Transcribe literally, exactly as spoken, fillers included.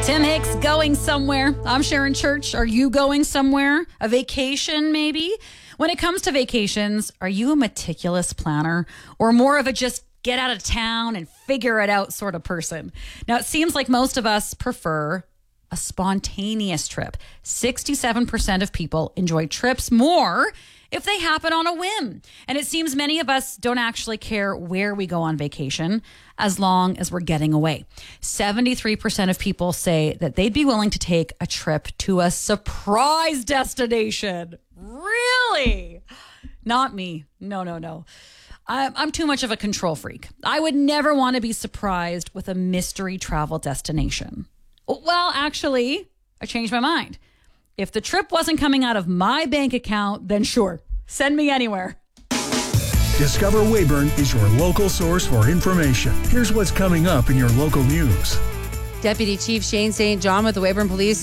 Tim Hicks going somewhere. I'm Sharon Church. Are you going somewhere? A vacation, maybe? When it comes to vacations, are you a meticulous planner or more of a just get out of town and figure it out sort of person? Now, it seems like most of us prefer a spontaneous trip. sixty-seven percent of people enjoy trips more if they happen on a whim. And it seems many of us don't actually care where we go on vacation as long as we're getting away. seventy-three percent of people say that they'd be willing to take a trip to a surprise destination. Really? Not me. No, no, no. I'm, I'm too much of a control freak. I would never want to be surprised with a mystery travel destination. Well, actually, I changed my mind. If the trip wasn't coming out of my bank account, then sure, send me anywhere. Discover Weyburn is your local source for information. Here's what's coming up in your local news. Deputy Chief Shane Saint John with the Weyburn Police